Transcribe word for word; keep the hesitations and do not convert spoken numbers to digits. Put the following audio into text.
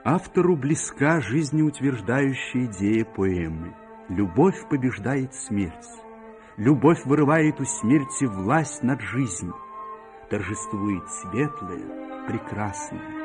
Автору близка жизнеутверждающая идея поэмы. Любовь побеждает смерть. Любовь вырывает у смерти власть над жизнью. Торжествует светлое, прекрасное.